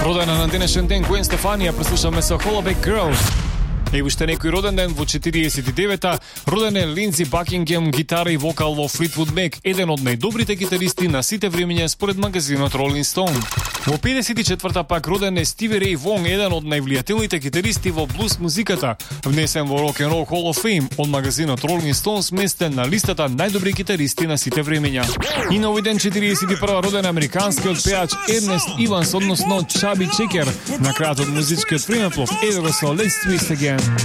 Родена на денешен ден Гвен Стефани, ја преслушаме со Hollaback Girl. И уште некој роден ден во 49-та, роден е Линдси Бакингем, гитара и вокал во Fleetwood Mac, еден од најдобрите гитаристи на сите времиња според магазинот Rolling Stone. Во 54-та пак роден е Стиви Рей Вонг, еден од највлијателните гитаристи во блуз музиката, внесен во Rock and Roll Hall of Fame од магазинот Rolling Stone, сместен на листата најдобри гитаристи на сите времиња. И на овој ден 41-та роден американскиот пеач Ернест Иванс, односно Чаби Чекер, на крајот од музичкиот времеплов, ево го со Let's Twist Again.